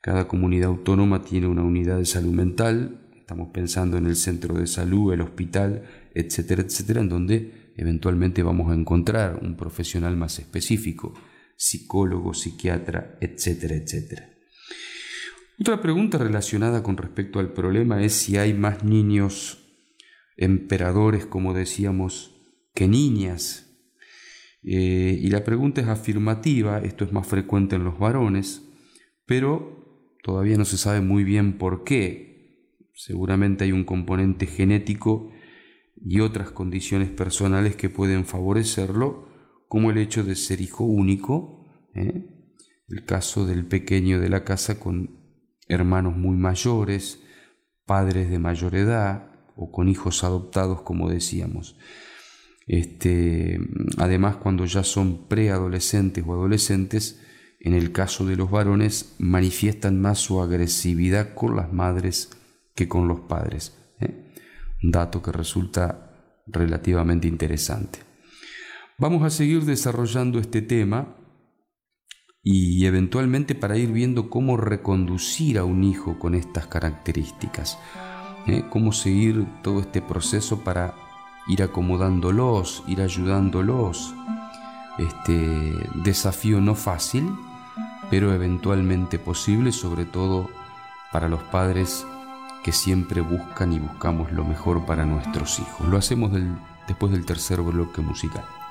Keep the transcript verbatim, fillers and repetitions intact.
Cada comunidad autónoma tiene una unidad de salud mental, estamos pensando en el centro de salud, el hospital, etcétera, etcétera, en donde eventualmente vamos a encontrar un profesional más específico, psicólogo, psiquiatra, etcétera, etcétera. Otra pregunta relacionada con respecto al problema es si hay más niños emperadores, como decíamos, que niñas. Eh, y la pregunta es afirmativa, esto es más frecuente en los varones, pero todavía no se sabe muy bien por qué. Seguramente hay un componente genético y otras condiciones personales que pueden favorecerlo, como el hecho de ser hijo único, ¿eh? el caso del pequeño de la casa con hermanos muy mayores, padres de mayor edad o con hijos adoptados, como decíamos. Este, además, cuando ya son preadolescentes o adolescentes, en el caso de los varones, manifiestan más su agresividad con las madres que con los padres. ¿eh? Un dato que resulta relativamente interesante. Vamos a seguir desarrollando este tema y eventualmente para ir viendo cómo reconducir a un hijo con estas características. ¿eh? Cómo seguir todo este proceso para ir acomodándolos, ir ayudándolos. Este desafío no fácil, pero eventualmente posible, sobre todo para los padres que siempre buscan y buscamos lo mejor para nuestros hijos. Lo hacemos del, después del tercer bloque musical.